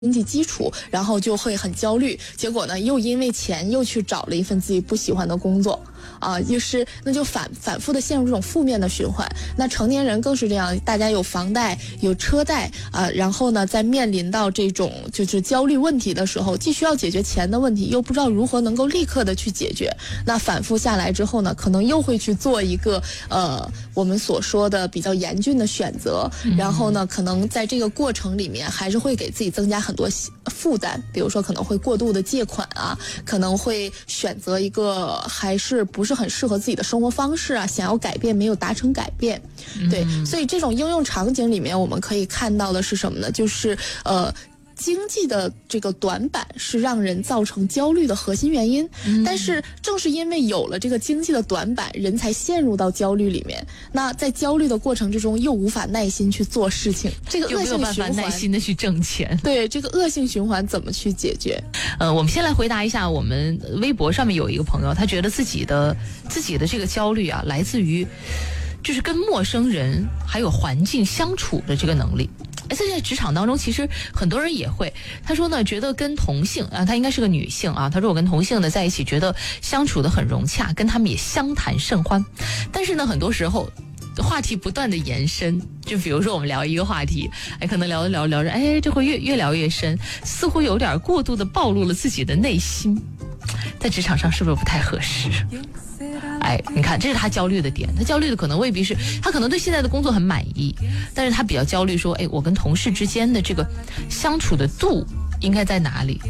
经济基础，然后就会很焦虑，结果呢又因为钱又去找了一份自己不喜欢的工作。那就反复的陷入这种负面的循环。那成年人更是这样，大家有房贷有车贷然后呢在面临到这种就是焦虑问题的时候，既需要解决钱的问题，又不知道如何能够立刻的去解决。那反复下来之后呢，可能又会去做一个我们所说的比较严峻的选择，然后呢可能在这个过程里面还是会给自己增加很多负担，比如说可能会过度的借款可能会选择一个还是不是很适合自己的生活方式想要改变没有达成改变。对，所以这种应用场景里面我们可以看到的是什么呢？就是经济的这个短板是让人造成焦虑的核心原因，但是正是因为有了这个经济的短板，人才陷入到焦虑里面。那在焦虑的过程之中，又无法耐心去做事情，这个恶性循环， 没有办法耐心的去挣钱。 对，这个恶性循环怎么去解决？ 我们先来回答一下，我们微博上面有一个朋友，他觉得自己的这个焦虑来自于就是跟陌生人还有环境相处的这个能力。在职场当中，其实很多人也会。他说呢，觉得跟同性她应该是个女性他说我跟同性的在一起，觉得相处得很融洽，跟他们也相谈甚欢。但是呢，很多时候话题不断的延伸，就比如说我们聊一个话题，可能聊着，这会越聊越深，似乎有点过度的暴露了自己的内心，在职场上是不是不太合适？你看，这是他焦虑的点。他焦虑的可能未必是他可能对现在的工作很满意，但是他比较焦虑说，我跟同事之间的这个相处的度应该在哪里？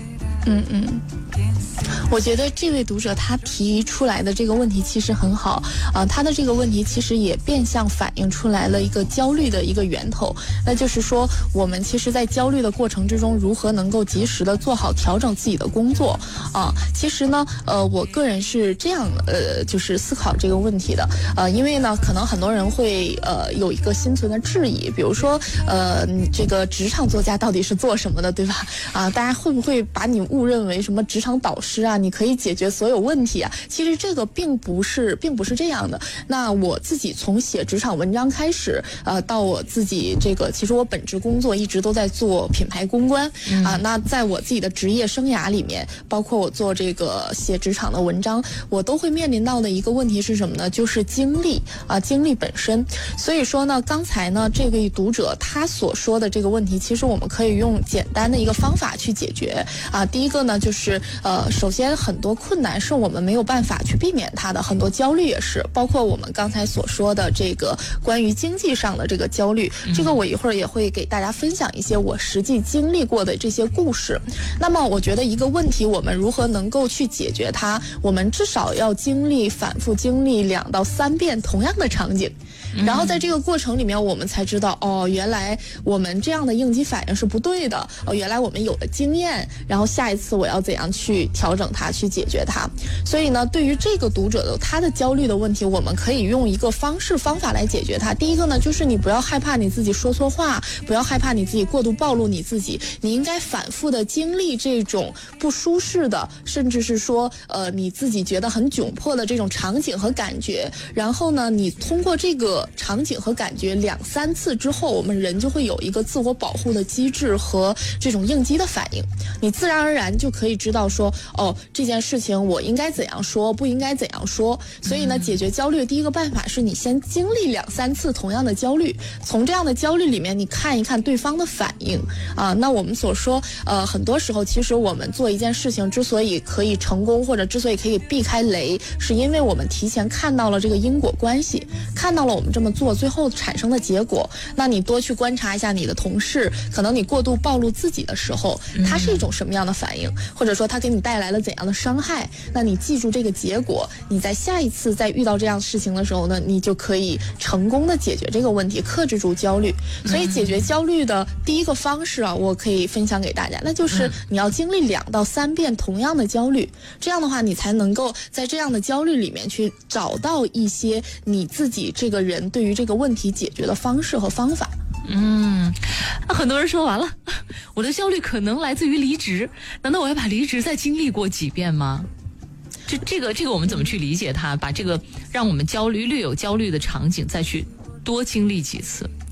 我觉得这位读者他提出来的这个问题其实很好他的这个问题其实也变相反映出来了一个焦虑的一个源头，那就是说我们其实在焦虑的过程之中，如何能够及时的做好调整自己的工作其实呢我个人是这样就是思考这个问题的因为呢可能很多人会有一个心存的质疑，比如说这个职场作家到底是做什么的，对吧大家会不会把你误认为什么职场导师你可以解决所有问题其实这个并不是这样的。那我自己从写职场文章开始到我自己其实我本职工作一直都在做品牌公关那在我自己的职业生涯里面，包括我做这个写职场的文章，我都会面临到的一个问题是什么呢？就是经历本身。所以说呢，刚才呢这位读者他所说的这个问题，其实我们可以用简单的一个方法去解决第一个呢就是首先很多困难是我们没有办法去避免它的，很多焦虑也是，包括我们刚才所说的这个关于经济上的这个焦虑，这个我一会儿也会给大家分享一些我实际经历过的这些故事。那么我觉得一个问题我们如何能够去解决它，我们至少要反复经历2到3遍同样的场景，然后在这个过程里面我们才知道原来我们这样的应激反应是不对的原来我们有了经验，然后下一次我要怎样去调整它，去解决它。所以呢，对于这个读者他的焦虑的问题，我们可以用一个方法来解决它。第一个呢，就是你不要害怕你自己说错话，不要害怕你自己过度暴露你自己，你应该反复的经历这种不舒适的，甚至是说你自己觉得很窘迫的这种场景和感觉，然后呢你通过这个场景和感觉2、3次之后，我们人就会有一个自我保护的机制和这种应激的反应，你自然而然就可以知道说这件事情我应该怎样说，不应该怎样说。所以呢，解决焦虑的第一个办法是你先经历2、3次同样的焦虑，从这样的焦虑里面你看一看对方的反应那我们所说很多时候其实我们做一件事情之所以可以成功，或者之所以可以避开雷，是因为我们提前看到了这个因果关系，看到了我们这么做最后产生的结果。那你多去观察一下你的同事，可能你过度暴露自己的时候他是一种什么样的反应，或者说他给你带来了怎样的伤害，那你记住这个结果，你在下一次再遇到这样事情的时候呢，你就可以成功的解决这个问题，克制住焦虑。所以解决焦虑的第一个方式我可以分享给大家，那就是你要经历2到3遍同样的焦虑，这样的话你才能够在这样的焦虑里面去找到一些你自己这个人对于这个问题解决的方式和方法。 那很多人说完了，我的焦虑可能来自于离职，难道我要把离职再经历过几遍吗？这个我们怎么去理解它？把这个让我们略有焦虑的场景再去多经历几次？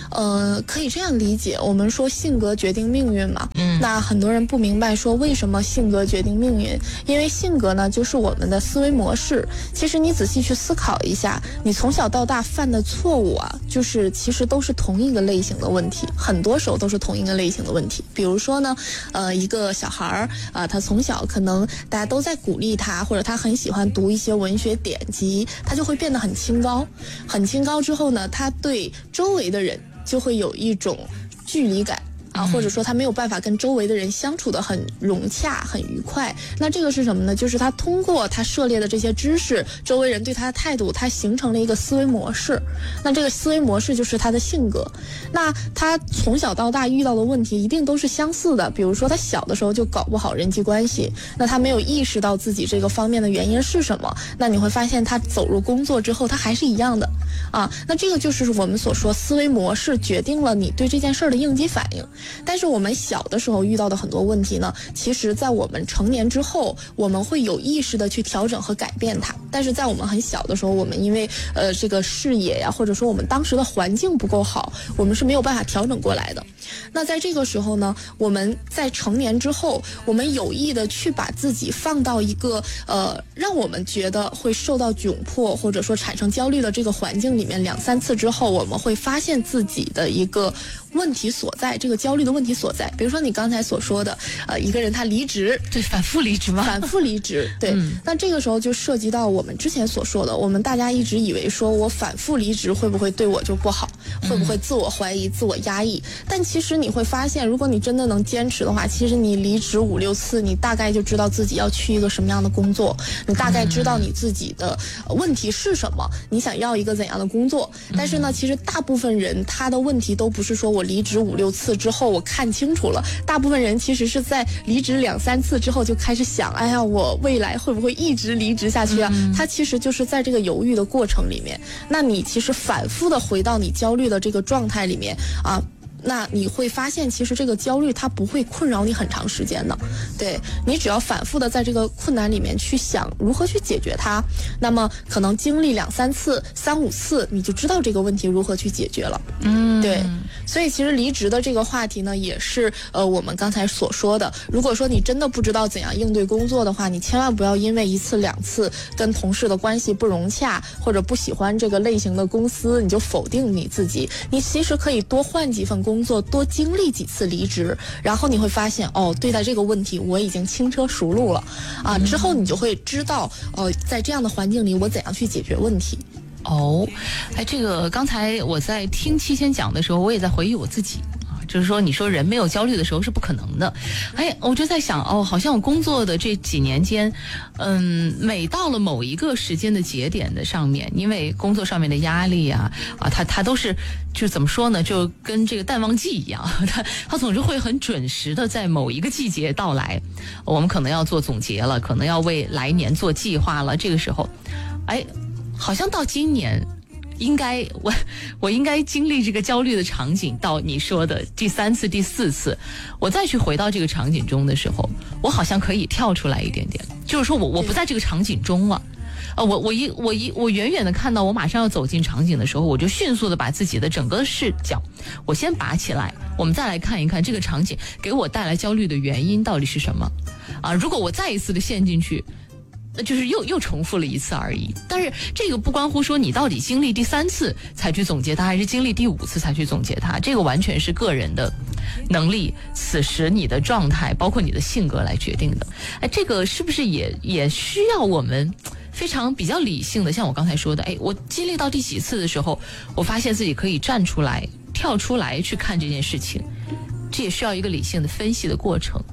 可以这样理解，我们说性格决定命运嘛。那很多人不明白说为什么性格决定命运，因为性格呢就是我们的思维模式。其实你仔细去思考一下，你从小到大犯的错误啊，就是其实都是同一个类型的问题，很多时候都是同一个类型的问题。比如说呢，一个小孩儿他从小可能大家都在鼓励他，或者他很喜欢读一些文学典籍，他就会变得很清高。很清高之后呢，他对周围的人就会有一种距离感啊，或者说他没有办法跟周围的人相处得很融洽、很愉快。那这个是什么呢？就是他通过他涉猎的这些知识，周围人对他的态度，他形成了一个思维模式。那这个思维模式就是他的性格。那他从小到大遇到的问题一定都是相似的，比如说他小的时候就搞不好人际关系，那他没有意识到自己这个方面的原因是什么，那你会发现他走入工作之后，他还是一样的啊。那这个就是我们所说思维模式决定了你对这件事的应激反应。但是我们小的时候遇到的很多问题呢，其实在我们成年之后，我们会有意识的去调整和改变它。但是在我们很小的时候，我们因为这个视野呀，或者说我们当时的环境不够好，我们是没有办法调整过来的。那在这个时候呢，我们在成年之后，我们有意的去把自己放到一个让我们觉得会受到窘迫或者说产生焦虑的这个环境里面2-3次之后，我们会发现自己的一个问题所在，这个焦虑的问题所在。比如说你刚才所说的一个人他离职， 对，反复离职吗？ 反复离职，对。那这个时候就涉及到我们之前所说的，我们大家一直以为说我反复离职会不会对我就不好，会不会自我怀疑、自我压抑。但其实你会发现，如果你真的能坚持的话，其实你离职5-6次，你大概就知道自己要去一个什么样的工作，你大概知道你自己的问题是什么，你想要一个怎样的工作。但是呢，其实大部分人他的问题都不是说我离职5-6次之后我看清楚了，大部分人其实是在离职2-3次之后就开始想，哎呀，我未来会不会一直离职下去啊？他其实就是在这个犹豫的过程里面，那你其实反复的回到你焦虑的这个状态里面啊。那你会发现其实这个焦虑它不会困扰你很长时间的，对，你只要反复的在这个困难里面去想如何去解决它，那么可能经历2-3次、3-5次，你就知道这个问题如何去解决了。对，所以其实离职的这个话题呢，也是我们刚才所说的，如果说你真的不知道怎样应对工作的话，你千万不要因为1次2次跟同事的关系不融洽，或者不喜欢这个类型的公司，你就否定你自己。你其实可以多换几份工作，多经历几次离职，然后你会发现对待这个问题我已经轻车熟路了啊。之后你就会知道在这样的环境里我怎样去解决问题。 这个刚才我在听期先讲的时候，我也在回忆我自己啊，就是说你说人没有焦虑的时候是不可能的。我就在想好像我工作的这几年间，每到了某一个时间的节点的上面，因为工作上面的压力它都是就怎么说呢，就跟这个淡旺季一样，它总是会很准时的在某一个季节到来。我们可能要做总结了，可能要为来年做计划了。这个时候，好像到今年应该我应该经历这个焦虑的场景到你说的第3次、第4次，我再去回到这个场景中的时候，我好像可以跳出来一点点，就是说我不在这个场景中了。我远远的看到我马上要走进场景的时候，我就迅速的把自己的整个视角我先拔起来，我们再来看一看这个场景给我带来焦虑的原因到底是什么啊？如果我再一次的陷进去，那就是又重复了1次而已。但是这个不关乎说你到底经历第3次才去总结它，还是经历第5次才去总结它，这个完全是个人的能力，此时你的状态包括你的性格来决定的。这个是不是也需要我们非常比较理性的，像我刚才说的，我经历到第几次的时候，我发现自己可以站出来跳出来去看这件事情，这也需要一个理性的分析的过程。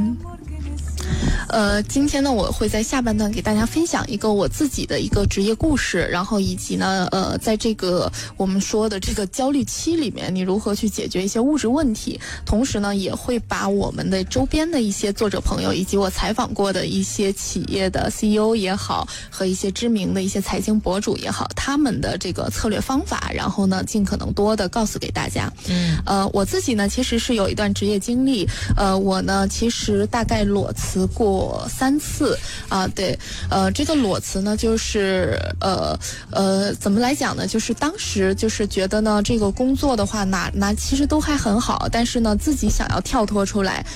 今天呢，我会在下半段给大家分享一个我自己的一个职业故事，然后以及呢，在这个我们说的这个焦虑期里面，你如何去解决一些物质问题。同时呢，也会把我们的周边的一些作者朋友，以及我采访过的一些企业的 CEO 也好，和一些知名的一些财经博主也好，他们的这个策略方法，然后呢，尽可能多的告诉给大家。我自己呢，其实是有一段职业经历，我呢，其实大概裸辞过过3次啊，对，这个裸辞呢，就是怎么来讲呢？就是当时就是觉得呢，这个工作的话，其实都还很好，但是呢，自己想要跳脱出来，